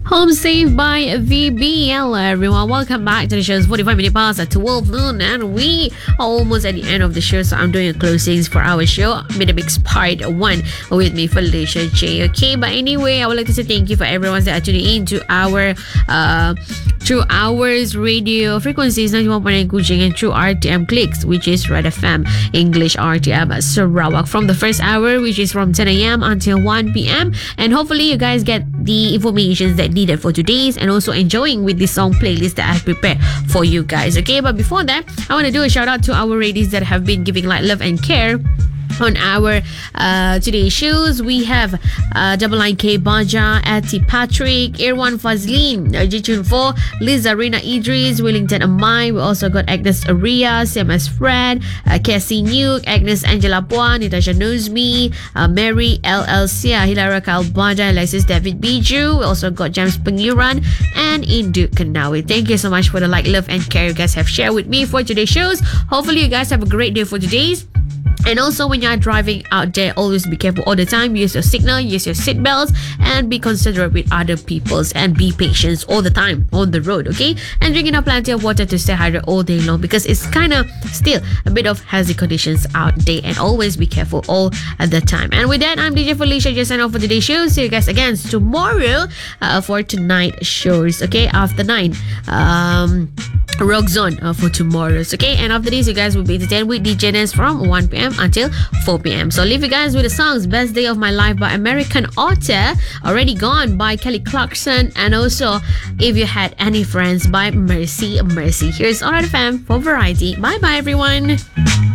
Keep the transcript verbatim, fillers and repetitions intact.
Home safe by V B. Hello everyone, welcome back to the show's forty-five minute past at twelve noon, and we are almost at the end of the show, so I'm doing a closings for our show, Minimix Part one, with me, Felicia J. Okay, but anyway, I would like to say thank you for everyone that are tuning in to our uh True Hours radio frequencies ninety-one point nine Kuching and True R T M Clicks, which is Red F M English R T M Sarawak, from the first hour, which is from ten a.m. until one p.m. And hopefully you guys get the information that needed for today's, and also enjoying with the song playlist that I've prepared for you guys. Okay, but before that, I want to do a shout out to our ladies that have been giving light, love and care on our uh, today's shows. We have uh, Double Line K Baja, Ati Patrick, Irwan Fazlin, Jichun four, Liza Rina Idris, Wellington Amai. We also got Agnes Aria, same as Fred, uh, Cassie Nuke, Agnes Angela Puan, Natasha Knows Me, uh, Mary L L Sia, Hilara Kalbaja, Alexis David Biju. We also got James Pengiran and Indu Kanawi. Thank you so much for the like, love and care you guys have shared with me for today's shows. Hopefully you guys have a great day for today's. And also, when you're driving out there, always be careful all the time. Use your signal, use your seat belts, and be considerate with other people's, and be patient all the time on the road, okay? And drinking up plenty of water to stay hydrated all day long, because it's kind of still a bit of hazy conditions out there. And always be careful all at the time. And with that, I'm D J Felicia, just sign off for today's show. See you guys again tomorrow uh, for tonight shows, okay? After nine. Um... Rogue Zone uh, for tomorrow's, okay? And after this, you guys will be entertained with D J Ness from one p.m. until four p.m. So leave you guys with the songs Best Day of My Life by American Otter, Already Gone by Kelly Clarkson, and also If You Had Any Friends by Mercy Mercy. Here's R F M for Variety. Bye bye everyone.